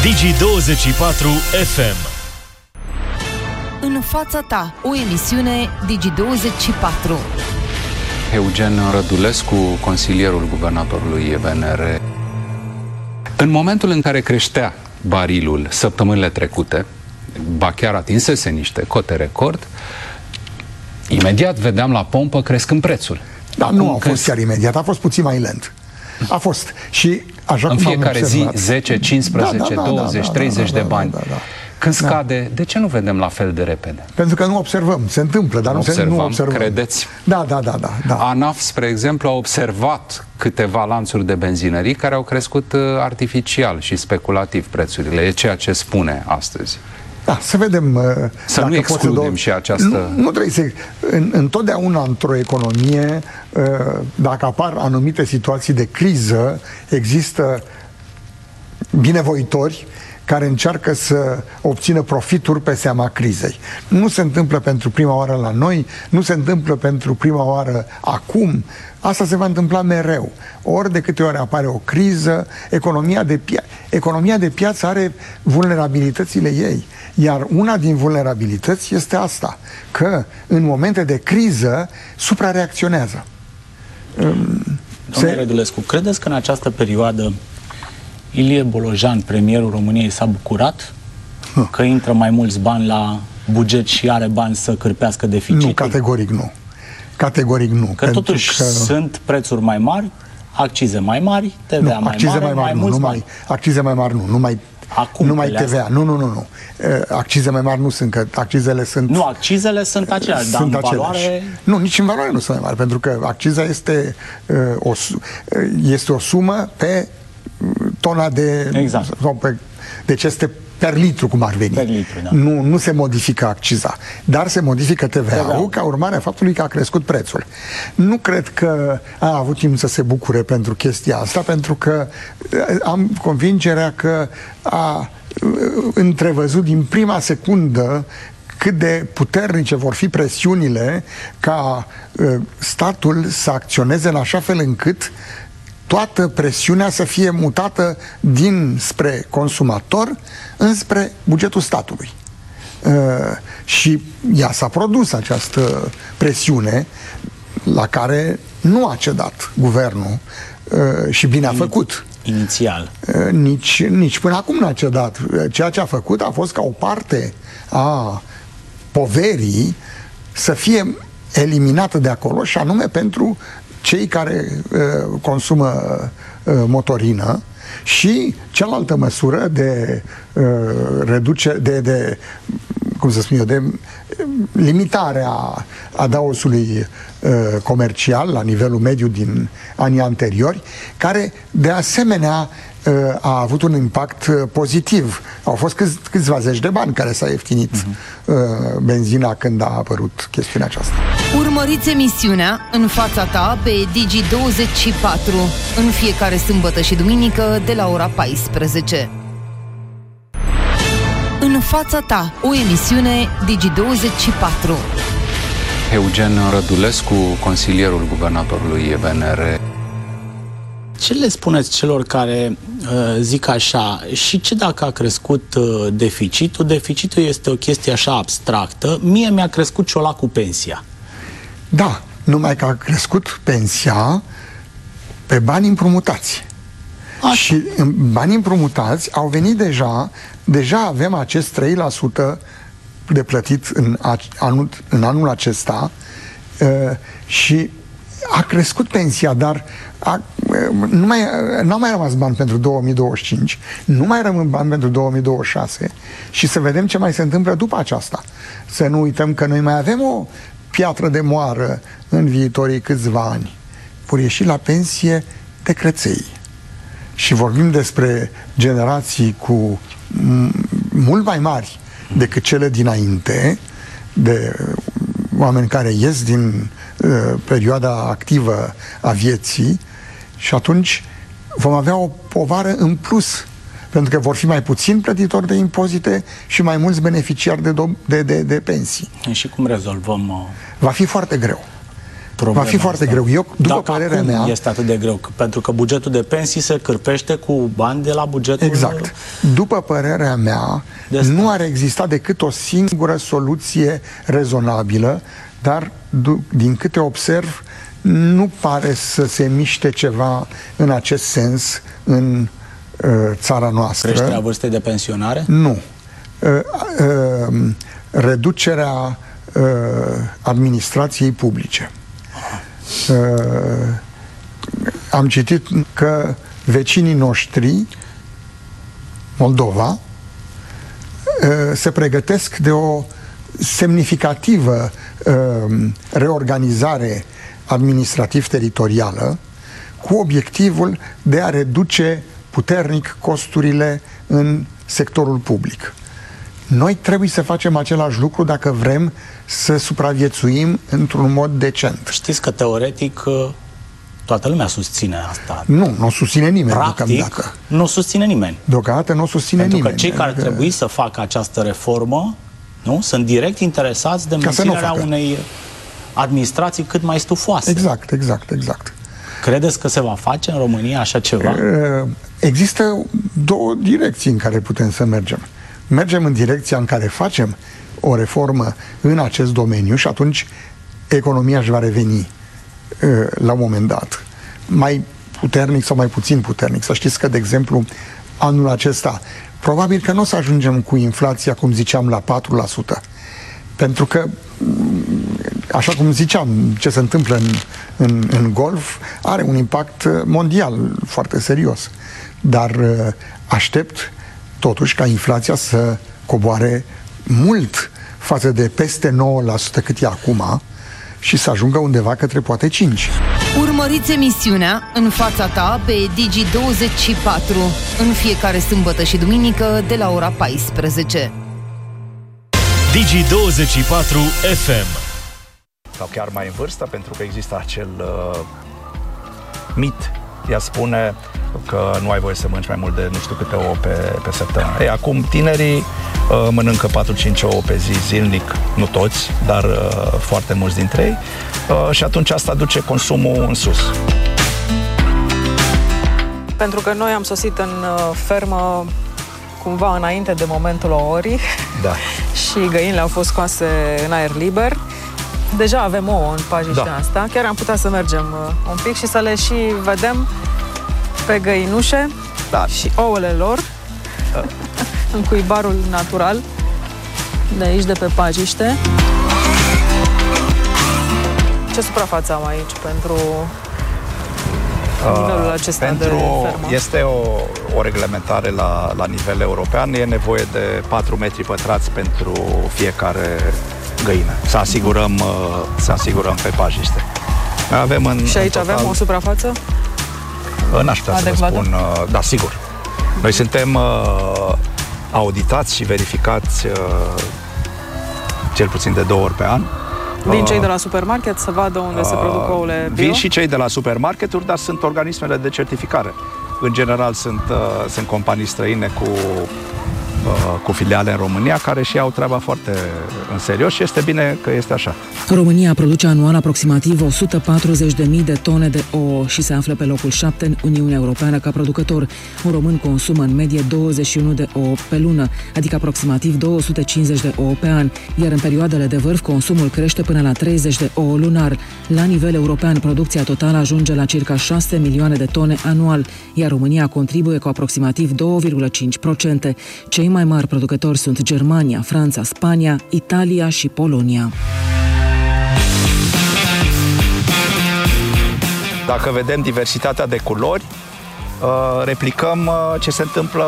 Digi24 FM. În fața ta, o emisiune Digi24. Eugen Rădulescu, consilierul guvernatorului VNR. În momentul în care creștea barilul săptămânile trecute, ba chiar atinsese niște cote record, imediat vedeam la pompă crescând prețul. Dar nu a fost chiar imediat, a fost puțin mai lent. A fost. Și așa în cum fiecare zi 10, 15, 20, 30 de bani. Când scade, de ce nu vedem la fel de repede? Pentru că nu observăm. Se întâmplă, dar nu observăm. Credeți? Da. ANAF, spre exemplu, a observat câteva lanțuri de benzinării care au crescut artificial și speculativ prețurile. E ceea ce spune astăzi. Da, să vedem. Să nu excludem și această... Nu trebuie să... Întotdeauna într-o economie, dacă apar anumite situații de criză, există binevoitori care încearcă să obțină profituri pe seama crizei. Nu se întâmplă pentru prima oară la noi, nu se întâmplă pentru prima oară acum. Asta se va întâmpla mereu. Ori de câte ori apare o criză, economia de piață are vulnerabilitățile ei. Iar una din vulnerabilități este asta, că în momente de criză suprareacționează. Domnule Rădulescu, credeți că în această perioadă Ilie Bolojan, premierul României, s-a bucurat că intră mai mulți bani la buget și are bani să cârpească deficitul? Nu, categoric nu. Categoric nu. Că totuși sunt prețuri mai mari, accize mai mari, TVA mai mulți bani. Accize mai mari nu, numai TVA. Nu. Accize mai mari nu sunt, că accizele sunt... Nu, accizele sunt aceleași, dar în valoare... Nu, nici în valoare nu sunt mai mari, pentru că acciza este o sumă pe tona de... Exact. Deci este per litru, cum ar veni. Per litru, da. Nu se modifică acciza, dar se modifică TVA-ul ca urmare a faptului că a crescut prețul. Nu cred că a avut timp să se bucure pentru chestia asta, pentru că am convingerea că a întrevăzut din prima secundă cât de puternice vor fi presiunile ca statul să acționeze în așa fel încât toată presiunea să fie mutată dinspre consumator înspre bugetul statului. Și ea s-a produs, această presiune, la care nu a cedat guvernul și bine a făcut. Inițial. Nici până acum n-a cedat. Ceea ce a făcut a fost ca o parte a poverii să fie eliminată de acolo, și anume pentru cei care consumă motorină, și cealaltă măsură de de limitare a adaosului comercial la nivelul mediu din anii anteriori, care de asemenea a avut un impact pozitiv. Au fost câțiva zeci de bani care s-a ieftinit benzina când a apărut chestiunea aceasta. Urmăriți emisiunea În fața ta pe Digi24 în fiecare sâmbătă și duminică de la ora 14. În fața ta, o emisiune Digi24. Eugen Rădulescu, consilierul guvernatorului VNR. Ce le spuneți celor care zic așa, și ce dacă a crescut deficitul? Deficitul este o chestie așa abstractă. Mie mi-a crescut ciolacul pensia. Da, numai că a crescut pensia pe bani împrumutați. Așa. Și banii împrumutați au venit deja avem acest 3% de plătit în anul acesta și a crescut pensia, dar n-au mai rămas bani pentru 2025, nu mai rămân bani pentru 2026 și să vedem ce mai se întâmplă după aceasta. Să nu uităm că noi mai avem o piatră de moară în viitorii câțiva ani. Vor ieși la pensie decreței. Și vorbim despre generații cu mult mai mari decât cele dinainte, de oameni care ies din perioada activă a vieții, și atunci vom avea o povară în plus, pentru că vor fi mai puțini plătitori de impozite și mai mulți beneficiari de pensii. Și cum rezolvăm? Va fi foarte greu. problema Va fi foarte asta. greu. Eu, după Dacă părerea mea... este atât de greu? Pentru că bugetul de pensii se cârpește cu bani de la bugetul... Exact. După părerea mea, nu ar exista decât o singură soluție rezonabilă, dar din câte observ, nu pare să se miște ceva în acest sens în țara noastră. Creșterea vârstei de pensionare? Nu. Reducerea administrației publice. Am citit că vecinii noștri, Moldova, se pregătesc de o semnificativă reorganizare administrativ-teritorială cu obiectivul de a reduce puternic costurile în sectorul public. Noi trebuie să facem același lucru dacă vrem să supraviețuim într-un mod decent. Știți că teoretic toată lumea susține asta. Nu o susține nimeni. Practic, deocamdată. nu susține nimeni. Deocamdată nu o susține Pentru nimeni. Că cei care ar trebui să facă această reformă, nu, sunt direct interesați de menținerea unei administrații cât mai stufoase. Exact. Credeți că se va face în România așa ceva? Există două direcții în care putem să mergem. Mergem în direcția în care facem o reformă în acest domeniu și atunci economia își va reveni la un moment dat. Mai puternic sau mai puțin puternic. Să știți că, de exemplu, anul acesta probabil că nu o să ajungem cu inflația, cum ziceam, la 4%. Pentru că, așa cum ziceam, ce se întâmplă în Golf are un impact mondial foarte serios. Dar aștept totuși ca inflația să coboare mult față de peste 9% cât e acum și să ajungă undeva către poate 5%. Urmăriți emisiunea În fața ta pe Digi24 în fiecare sâmbătă și duminică de la ora 14. Digi24 FM. Sau chiar mai în vârstă, pentru că există acel mit. Ea spune că nu ai voie să mănânci mai mult de nu știu câte ouă pe săptămână. Ei, acum tinerii mănâncă 4-5 ouă pe zi zilnic, nu toți, dar foarte mulți dintre ei, și atunci asta duce consumul în sus. Pentru că noi am sosit în fermă cumva înainte de momentul orii, da. Și găinile au fost scoase în aer liber. Deja avem ouă în pajiștea asta. Chiar am putea să mergem un pic și să le și vedem pe găinușe și ouăle lor în cuibarul natural de aici, de pe pajiște. Ce suprafață am aici pentru nivelul acesta de fermă? Este o reglementare la nivel european. E nevoie de 4 metri pătrați pentru fiecare găină. Să asigurăm pe pajiște. Avem și aici avem o suprafață? N-aș putea să vă spun. Da, sigur. Noi suntem auditați și verificați cel puțin de 2 ori pe an. Vin cei de la supermarket să vadă unde se produc ouăle bio? Vin și cei de la supermarketuri, dar sunt organismele de certificare. În general sunt companii străine cu filiale în România, care și au treaba foarte în serios și este bine că este așa. România produce anual aproximativ 140.000 de tone de ouă și se află pe locul 7 în Uniunea Europeană ca producător. Un român consumă în medie 21 de ouă pe lună, adică aproximativ 250 de ouă pe an, iar în perioadele de vârf consumul crește până la 30 de ouă lunar. La nivel european, producția totală ajunge la circa 6 milioane de tone anual, iar România contribuie cu aproximativ 2,5%. Cei mai mari producători sunt Germania, Franța, Spania, Italia și Polonia. Dacă vedem diversitatea de culori, replicăm ce se întâmplă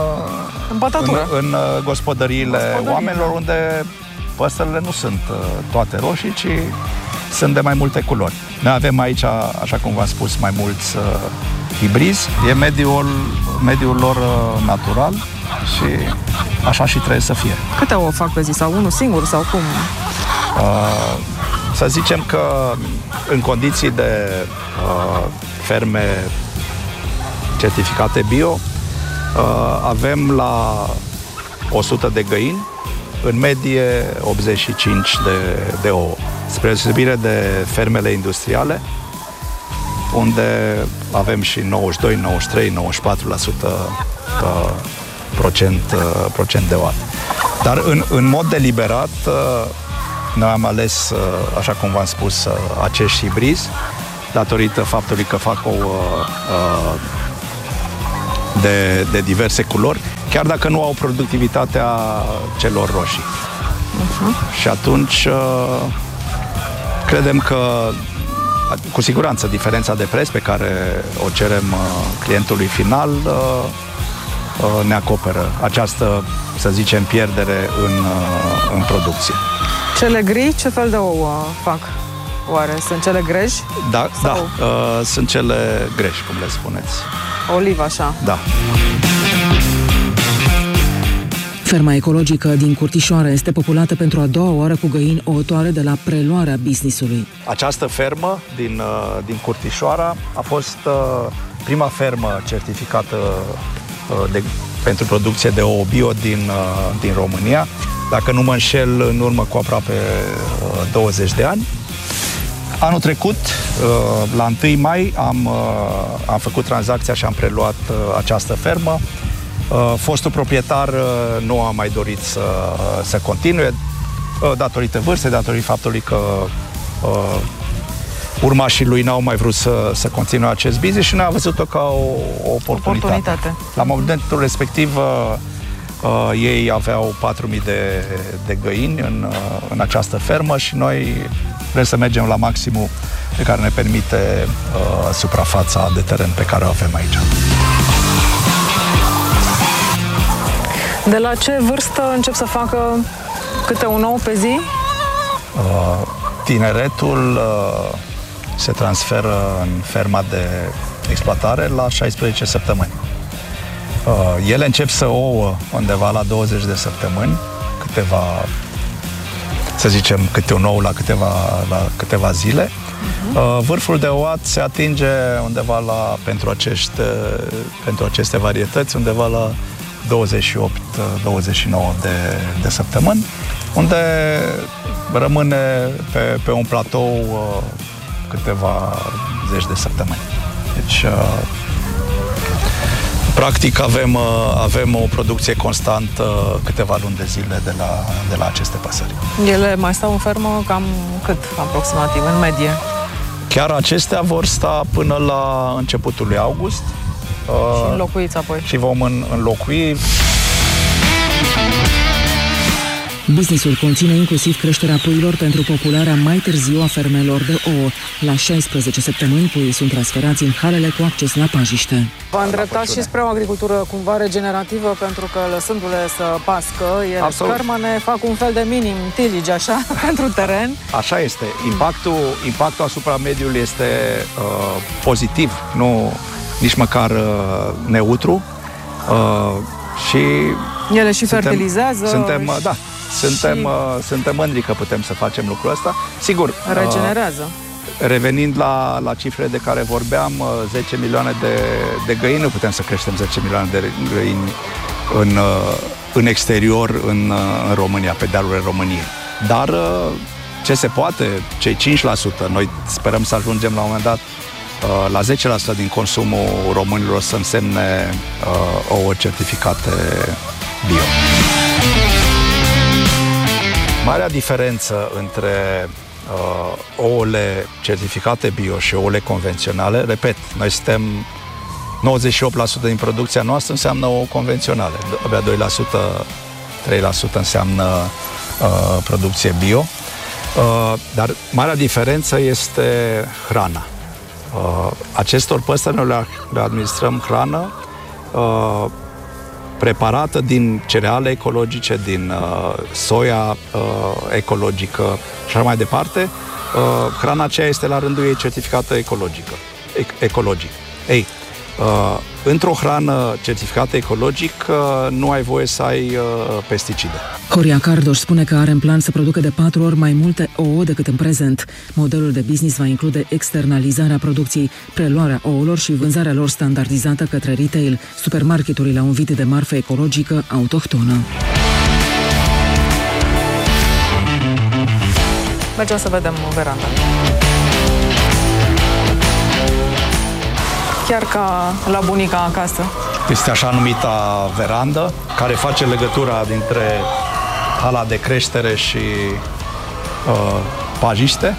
în gospodăriile oamenilor, unde păsările nu sunt toate roșii, ci sunt de mai multe culori. Noi avem aici, așa cum v-am spus, mai mulți hibrizi. E mediul lor natural și așa și trebuie să fie. Câte ouă fac pe zi? Sau unul singur? Sau cum? Să zicem că în condiții de ferme certificate bio, avem la 100 de găini, în medie 85 de ouă. spre deosebire de fermele industriale, unde avem și 92, 93, 94% procent de ouate. Dar în mod deliberat, noi am ales, așa cum v-am spus, acești hibrizi, datorită faptului că fac de diverse culori, chiar dacă nu au productivitatea celor roșii. Și atunci credem că cu siguranță diferența de preț pe care o cerem clientului final ne acoperă această, să zicem, pierdere în producție. Cele gri, ce fel de ouă fac? Oare sunt cele greji? Da, sunt cele greji, cum le spuneți. Oliv, așa? Da. Ferma ecologică din Curtișoara este populată pentru a doua oară cu găini ouătoare de la preluarea business-ului. Această fermă din Curtișoara a fost prima fermă certificată pentru producție de ouă bio din România. Dacă nu mă înșel, în urmă cu aproape 20 de ani. Anul trecut, la 1 mai, am făcut tranzacția și am preluat această fermă. Fostul proprietar nu a mai dorit să continue, datorită vârstei, datorită faptului că urmașii lui n-au mai vrut să continue acest business și noi am văzut-o ca o oportunitate. La momentul respectiv, ei aveau 4.000 de găini în această fermă și noi vrem să mergem la maximul pe care ne permite suprafața de teren pe care o avem aici. De la ce vârstă încep să facă câte un ou pe zi? Tineretul se transferă în ferma de exploatare la 16 săptămâni. Ele încep să ouă undeva la 20 de săptămâni, să zicem, câte un ou la câteva zile. Vârful de ouat se atinge undeva pentru aceste varietăți, undeva la 28-29 de săptămâni, unde rămâne pe un platou câteva zeci de săptămâni. Deci, practic, avem o producție constantă câteva luni de zile de la aceste păsări. Ele mai stau în fermă cam cât, aproximativ, în medie? Chiar acestea vor sta până la începutul lui august. Și înlocuiți apoi. Și vom înlocui. Businessul conține inclusiv creșterea puiilor pentru popularea mai târziu a fermelor de ouă. La 16 săptămâni, puii sunt transferați în halele cu acces la pajiște. V-a îndreptat și spre o agricultură cumva regenerativă, pentru că lăsându-le să pască, ele scărmăne, fac un fel de minim tillage, așa, pentru teren. Așa este. Impactul asupra mediului este pozitiv, nu nici măcar neutru. Și ele și fertilizează. Suntem mândri că putem să facem lucrul ăsta. Sigur, regenerează. Revenind la cifrele de care vorbeam, 10 milioane de găini, nu putem să creștem 10 milioane de găini în exterior, în România, pe dealurile României. Dar ce se poate, cei 5%, noi sperăm să ajungem la un moment dat la 10% din consumul românilor să însemne ouă certificate bio. Marea diferență între ouăle certificate bio și ouăle convenționale, repet, noi suntem 98% din producția noastră înseamnă ouă convenționale, abia 2%, 3% înseamnă producție bio, dar marea diferență este hrana. Acestor păsări noi le administrăm hrană preparată din cereale ecologice, din soia ecologică și așa mai departe. Hrana aceea este la rândul ei certificată ecologic. Ei, într-o hrană certificată ecologic nu ai voie să ai pesticide. Horia Cardoș spune că are în plan să producă de 4 ori mai multe ouă decât în prezent. Modelul de business va include externalizarea producției, preluarea ouălor și vânzarea lor standardizată către retail. Supermarketurile au un vid de marfă ecologică autohtonă. mergem să vedem veranda. Chiar ca la bunica acasă. Este așa numita verandă, care face legătura dintre hala de creștere și pajiște.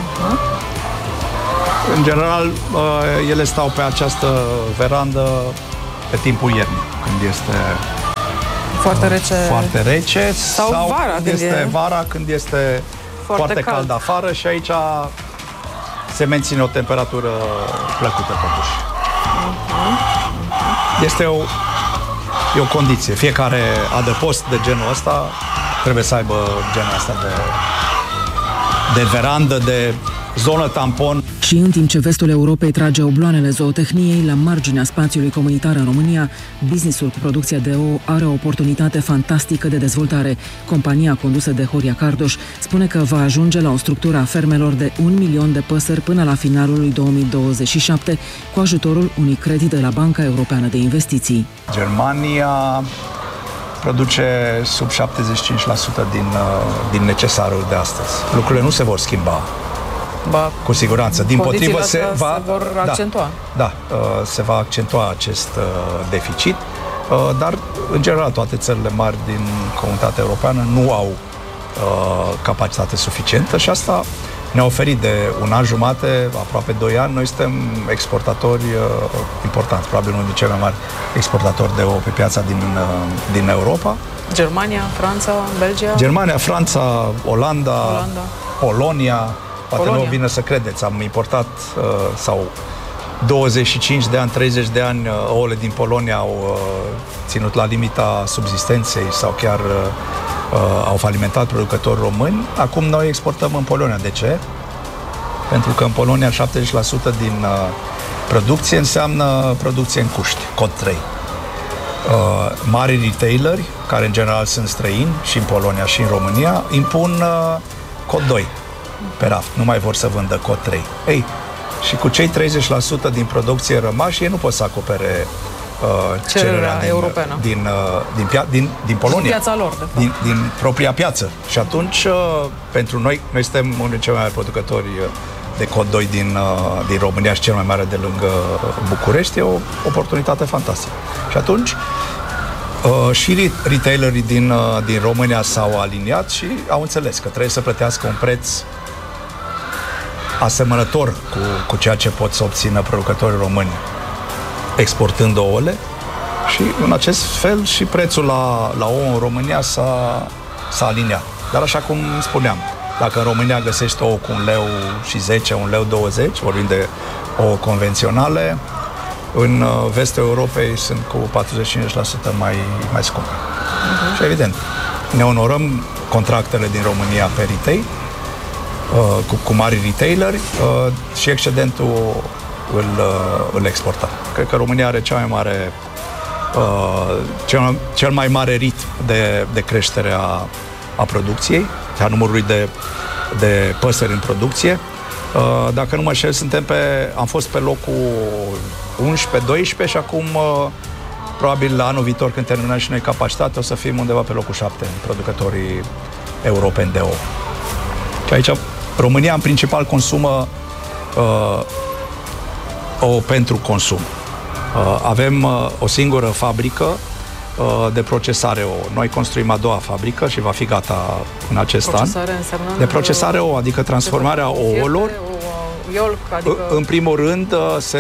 În general, ele stau pe această verandă pe timpul iernii, când este foarte rece sau vara, când este vara, când este foarte cald afară și aici se menține o temperatură plăcută totuși. Este o condiție. Fiecare adăpost de genul ăsta trebuie să aibă genul ăsta de verandă, de zonă tampon. Și în timp ce vestul Europei trage obloanele zootehniei la marginea spațiului comunitar în România, businessul cu producția de ou are o oportunitate fantastică de dezvoltare. Compania condusă de Horia Cardoș spune că va ajunge la o structură a fermelor de 1 milion de păsări până la finalul lui 2027, cu ajutorul unui credit de la Banca Europeană de Investiții. Germania produce sub 75% din necesarul de astăzi. Lucrurile nu se vor schimba. Cu siguranță. Dimpotrivă se vor accentua. Se va accentua acest deficit, dar în general toate țările mari din Comunitatea Europeană nu au capacitate suficientă și asta ne-a oferit de un an jumate, aproape 2 ani, noi suntem exportatori importanți, probabil unul dintre cei mai mari exportatori de ouă pe piața din Europa. Germania, Franța, Belgia? Germania, Franța, Olanda. Polonia. Poate nu vine să credeți, am importat sau 25 de ani, 30 de ani ouăle din Polonia au ținut la limita subzistenței sau chiar au falimentat producători români. Acum noi exportăm în Polonia. De ce? Pentru că în Polonia 70% din producție înseamnă producție în cuști, cod 3. Mari retaileri, care în general sunt străini și în Polonia și în România, impun cod 2 pe raft, nu mai vor să vândă cod 3. Și cu cei 30% din producție rămași, ei nu pot să acopere cererea europeană din Polonia, din piața lor, din propria piață. Și atunci, pentru noi suntem unul dintre cei mai mari producători de cod 2 din România și cel mai mare de lângă București, e o oportunitate fantastică. Și atunci și retailerii din România s-au aliniat și au înțeles că trebuie să plătească un preț asemănător cu ceea ce pot să obțină producătorii români exportând ouăle și în acest fel și prețul la ou în România s-a aliniat. Dar așa cum spuneam, dacă în România găsești ouă cu 1 leu și 10, 1 leu 20, vorbim de ouă convenționale, în vestul Europei sunt cu 45% mai scumpe. Și evident, ne onorăm contractele din România pe retail, cu mari retaileri și excedentul îl exportăm. Cred că România are cel mai mare ritm de creștere a producției, a numărului de păsări în producție. Dacă nu mă înșel, am fost pe locul 11-12 și acum probabil anul viitor, când terminăm și noi capacitatea, o să fim undeva pe locul 7 în producătorii europeni de ouă. Și aici România în principal consumă ouă pentru consum. Avem o singură fabrică de procesare ouă. Noi construim a doua fabrică și va fi gata în acest an. De procesare ouă, adică transformarea ouălor. În primul rând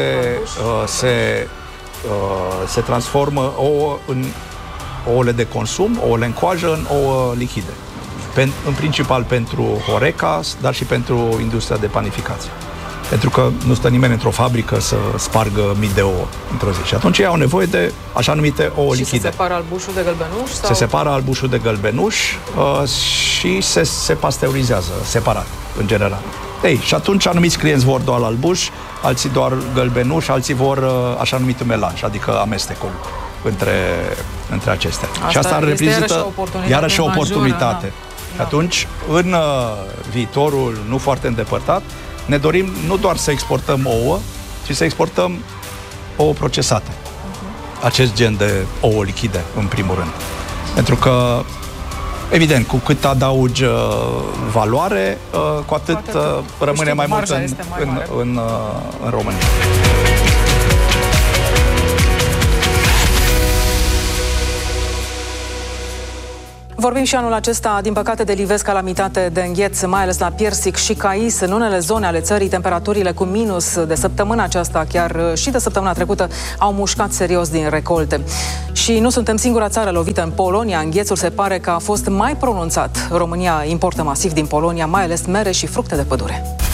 se transformă ouă în ouăle de consum, ouăle în coajă, în ouă lichide. În principal pentru Horeca, dar și pentru industria de panificație. Pentru că nu stă nimeni într-o fabrică să spargă mii de ouă într-o zi. Și atunci ei au nevoie de așa numite ouă lichide. Și se separă albușul de gălbenuș? Sau? Se separă albușul de gălbenuș și se pasteurizează separat, în general. Și atunci anumiți clienți vor doar albuș, alții doar gălbenuș, alții vor așa numitul melanj, adică amestecul între acestea. Și asta reprezintă iarăși o oportunitate. Da. Atunci, în viitorul nu foarte îndepărtat, ne dorim nu doar să exportăm ouă, ci să exportăm ouă procesate. Acest gen de ouă lichide, în primul rând. Pentru că Evident, cu cât adaugi valoare, cu atât rămâne mai mult în România. Vorbim și anul acesta, din păcate, de livezi, calamitate, de îngheț, mai ales la Piersic și Cais. În unele zone ale țării, temperaturile cu minus de săptămâna aceasta, chiar și de săptămâna trecută, au mușcat serios din recolte. Și nu suntem singura țară lovită în Polonia. Înghețul se pare că a fost mai pronunțat. România importă masiv din Polonia, mai ales mere și fructe de pădure.